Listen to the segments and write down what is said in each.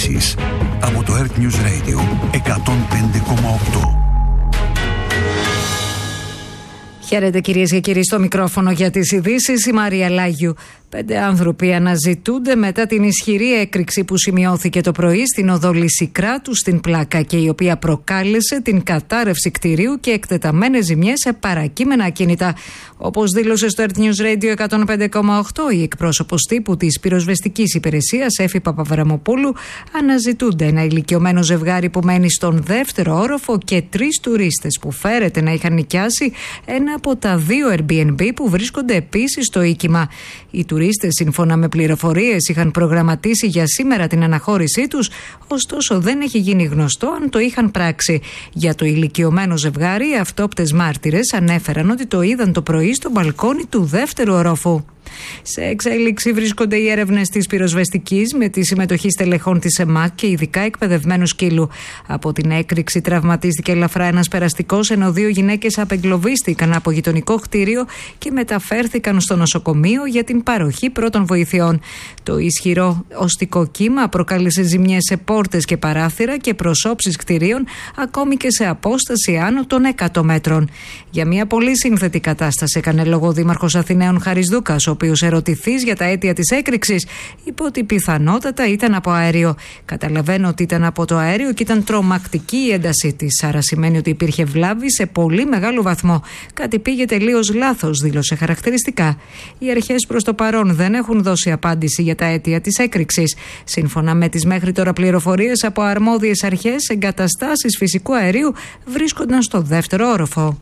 Ειδήσεις από το Earth News Radio 105,8. Χαίρετε κυρίες και κύριοι, στο μικρόφωνο για τις ειδήσεις η Μαρία Λάγιου. 5 άνθρωποι αναζητούνται μετά την ισχυρή έκρηξη που σημειώθηκε το πρωί στην οδό Λυσικράτου στην Πλάκα και η οποία προκάλεσε την κατάρρευση κτηρίου και εκτεταμένες ζημιές σε παρακείμενα ακίνητα. Όπως δήλωσε στο Earth News Radio 105,8 η εκπρόσωπος τύπου της πυροσβεστικής υπηρεσίας Έφη Παπαβραμοπούλου, αναζητούνται ένα ηλικιωμένο ζευγάρι που μένει στον δεύτερο όροφο και 3 τουρίστες που φέρεται να είχαν νοικιάσει ένα από τα 2 Airbnb που βρίσκονται επίσης στο οίκημα. Οι τουρίστες, σύμφωνα με πληροφορίες, είχαν προγραμματίσει για σήμερα την αναχώρησή τους, ωστόσο δεν έχει γίνει γνωστό αν το είχαν πράξει. Για το ηλικιωμένο ζευγάρι, οι αυτόπτες μάρτυρες ανέφεραν ότι το είδαν το πρωί στο μπαλκόνι του δεύτερου ορόφου. Σε εξέλιξη βρίσκονται οι έρευνες της πυροσβεστικής με τη συμμετοχή στελεχών της ΕΜΑΚ και ειδικά εκπαιδευμένου σκύλου. Από την έκρηξη τραυματίστηκε ελαφρά ένας περαστικός, ενώ 2 γυναίκες απεγκλωβίστηκαν από γειτονικό κτίριο και μεταφέρθηκαν στο νοσοκομείο για την παροχή πρώτων βοηθειών. Το ισχυρό οστικό κύμα προκάλεσε ζημιές σε πόρτες και παράθυρα και προσώψεις κτιρίων, ακόμη και σε απόσταση άνω των 100 μέτρων. Για μια πολύ σύνθετη κατάσταση έκανε λόγο ο Δήμαρχος Αθηναίων Χαρισδούκας, ο οποίος, ερωτηθείς για τα αίτια της έκρηξης, είπε ότι πιθανότατα ήταν από αέριο. Καταλαβαίνω ότι ήταν από το αέριο και ήταν τρομακτική η έντασή της. Άρα σημαίνει ότι υπήρχε βλάβη σε πολύ μεγάλο βαθμό. Κάτι πήγε τελείως λάθος, δήλωσε χαρακτηριστικά. Οι αρχές προς το παρόν δεν έχουν δώσει απάντηση για τα αίτια της έκρηξης. Σύμφωνα με τις μέχρι τώρα πληροφορίες από αρμόδιες αρχές, εγκαταστάσεις φυσικού αερίου βρίσκονταν στο δεύτερο όροφο.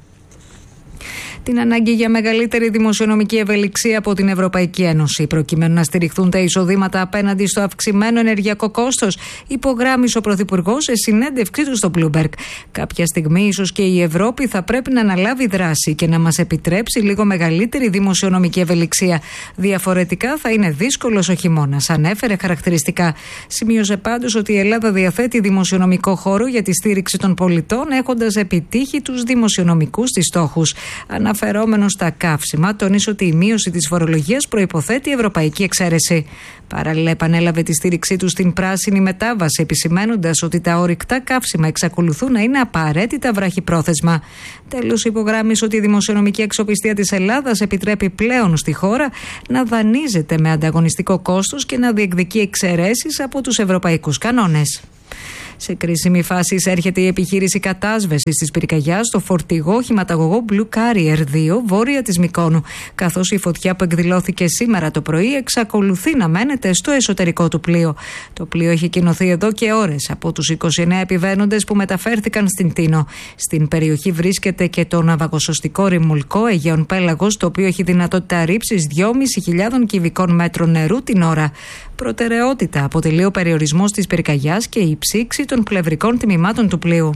Την ανάγκη για μεγαλύτερη δημοσιονομική ευελιξία από την Ευρωπαϊκή Ένωση, προκειμένου να στηριχθούν τα εισοδήματα απέναντι στο αυξημένο ενεργειακό κόστος, υπογράμμισε ο Πρωθυπουργός σε συνέντευξή του στο Bloomberg. Κάποια στιγμή, ίσως και η Ευρώπη θα πρέπει να αναλάβει δράση και να μας επιτρέψει λίγο μεγαλύτερη δημοσιονομική ευελιξία. Διαφορετικά θα είναι δύσκολος ο χειμώνας, ανέφερε χαρακτηριστικά. Σημείωσε πάντως ότι η Ελλάδα διαθέτει δημοσιονομικό χώρο για τη στήριξη των πολιτών, έχοντας επιτύχει τους δημοσιονομικούς της στόχους. Αναφερόμενος στα καύσιμα, τόνισε ότι η μείωση της φορολογίας προϋποθέτει ευρωπαϊκή εξαίρεση. Παράλληλα, επανέλαβε τη στήριξή του στην πράσινη μετάβαση, επισημαίνοντας ότι τα ορυκτά καύσιμα εξακολουθούν να είναι απαραίτητα βραχυπρόθεσμα. Τέλος, υπογράμμισε ότι η δημοσιονομική αξιοπιστία της Ελλάδας επιτρέπει πλέον στη χώρα να δανείζεται με ανταγωνιστικό κόστος και να διεκδικεί εξαιρέσεις από τους ευρωπαϊκούς κανόνες. Σε κρίσιμη φάση εισέρχεται η επιχείρηση κατάσβεσης της πυρκαγιάς στο φορτηγό οχηματαγωγό Blue Carrier 2 βόρεια της Μυκόνου, καθώς η φωτιά που εκδηλώθηκε σήμερα το πρωί εξακολουθεί να μένεται στο εσωτερικό του πλοίου. Το πλοίο έχει κινωθεί εδώ και ώρες από τους 29 επιβαίνοντες που μεταφέρθηκαν στην Τίνο. Στην περιοχή βρίσκεται και το ναυαγοσωστικό ρημουλκό Αιγαίων Πέλαγος, το οποίο έχει δυνατότητα ρήψης 2.500 κυβικών μέτρων νερού την ώρα. Προτεραιότητα αποτελεί ο περιορισμός της πυρκαγιάς και η ψήξη των πλευρικών τμήματων του πλοίου.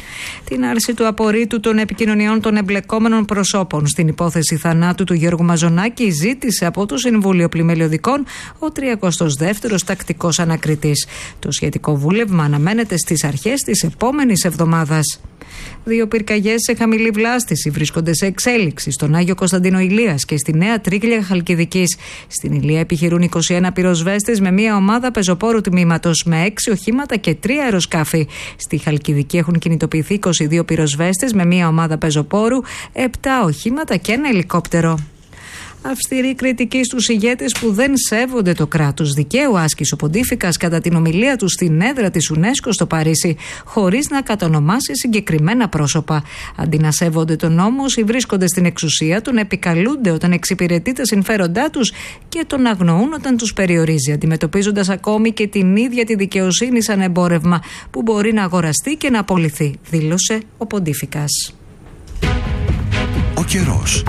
Την άρση του απορρίτου των επικοινωνιών των εμπλεκόμενων προσώπων στην υπόθεση θανάτου του Γιώργου Μαζονάκη ζήτησε από το Συμβούλιο Πλημελιωδικών ο 32ος τακτικός ανακριτής. Το σχετικό βούλευμα αναμένεται στις αρχές της επόμενης εβδομάδας. 2 πυρκαγιές σε χαμηλή βλάστηση βρίσκονται σε εξέλιξη στον Άγιο Κωνσταντίνο Ηλίας και στη Νέα Τρίγλια Χαλκιδικής. Στην Ηλία επιχειρούν 21 πυροσβέστες με μια ομάδα πεζοπόρου τμήματος με 6 οχήματα και 3 αεροσκάφη. Στη Χαλκιδική έχουν κινητοποιηθεί 22 πυροσβέστες με μια ομάδα πεζοπόρου, 7 οχήματα και ένα ελικόπτερο. Αυστηρή κριτική στους ηγέτες που δεν σέβονται το κράτος δικαίου, άσκησε ο Ποντίφικας κατά την ομιλία του στην έδρα της UNESCO στο Παρίσι, χωρίς να κατονομάσει συγκεκριμένα πρόσωπα. Αντί να σέβονται τον νόμο, όσοι βρίσκονται στην εξουσία τον επικαλούνται όταν εξυπηρετεί τα συμφέροντά τους και τον αγνοούν όταν τους περιορίζει, αντιμετωπίζοντας ακόμη και την ίδια τη δικαιοσύνη σαν εμπόρευμα που μπορεί να αγοραστεί και να απολυθεί, δήλωσε ο Ποντίφικας. Ο καιρός.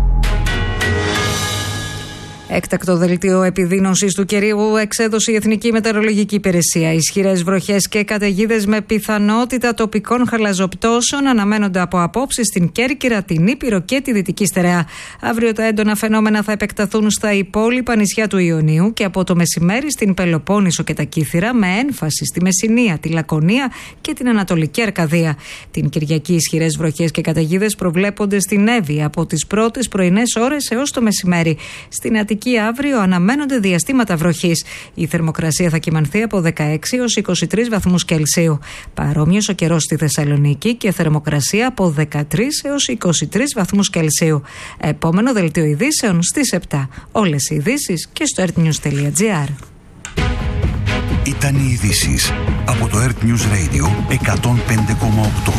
Έκτακτο δελτίο επιδείνωσης του καιρίου εξέδωσε η Εθνική Μετεωρολογική Υπηρεσία. Ισχυρές βροχές και καταιγίδες με πιθανότητα τοπικών χαλαζοπτώσεων αναμένονται από απόψε στην Κέρκυρα, την Ήπειρο και τη Δυτική Στερεά. Αύριο τα έντονα φαινόμενα θα επεκταθούν στα υπόλοιπα νησιά του Ιωνίου και από το μεσημέρι στην Πελοπόννησο και τα Κύθυρα, με έμφαση στη Μεσσηνία, τη Λακωνία και την Ανατολική Αρκαδία. Την Κυριακή ισχυρές βροχές και καταιγίδες προβλέπονται στην Εύβοια από τις πρώτες πρωινές ώρες έως το μεσημέρι. Στην Αττική Θεσσαλονίκη αύριο αναμένονται διαστήματα βροχής. Η θερμοκρασία θα κυμανθεί από 16 έως 23 βαθμούς Κελσίου. Παρόμοιος ο καιρός στη Θεσσαλονίκη και θερμοκρασία από 13 έως 23 βαθμούς Κελσίου. Επόμενο δελτίο ειδήσεων στις 7. Όλες οι ειδήσεις και στο earthnews.gr. Ήταν οι ειδήσεις από το Earth News Radio 105,8.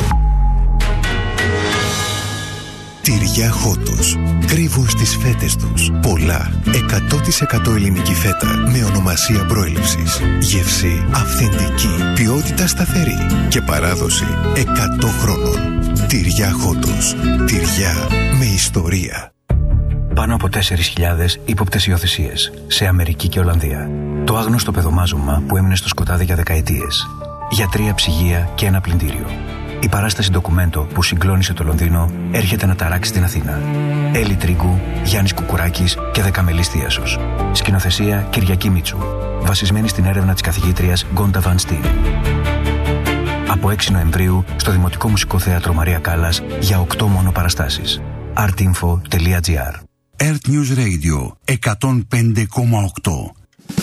Τυριά Χότος. Κρύβουν στις φέτες τους πολλά 100% ελληνική φέτα με ονομασία προέλευσης. Γεύση αυθεντική, ποιότητα σταθερή και παράδοση 100 χρόνων. Τυριά Χότος. Τυριά με ιστορία. Πάνω από 4.000 ύποπτες υιοθεσίες σε Αμερική και Ολλανδία. Το άγνωστο παιδομάζωμα που έμεινε στο σκοτάδι για δεκαετίες. Για 3 ψυγεία και ένα πλυντήριο. Η παράσταση ντοκουμέντο που συγκλώνησε το Λονδίνο έρχεται να ταράξει την Αθήνα. Έλλη Τρίγκου, Γιάννης Κουκουράκης και Δεκαμελής Θίασος. Σκηνοθεσία Κυριακή Μίτσου. Βασισμένη στην έρευνα της καθηγήτριας Γκόντα Βαν Στιν. Από 6 Νοεμβρίου στο Δημοτικό Μουσικό Θέατρο Μαρία Κάλλας για 8 μόνο παραστάσεις. artinfo.gr. Earth News Radio 105,8.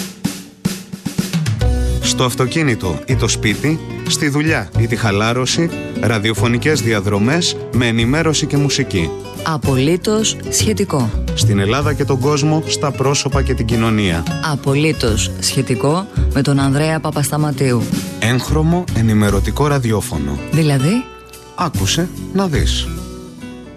Στο αυτοκίνητο ή το σπίτι, στη δουλειά ή τη χαλάρωση, ραδιοφωνικές διαδρομές με ενημέρωση και μουσική. Απολύτως σχετικό. Στην Ελλάδα και τον κόσμο, στα πρόσωπα και την κοινωνία. Απολύτως σχετικό με τον Ανδρέα Παπασταματίου. Έγχρωμο ενημερωτικό ραδιόφωνο. Δηλαδή? Άκουσε να δεις.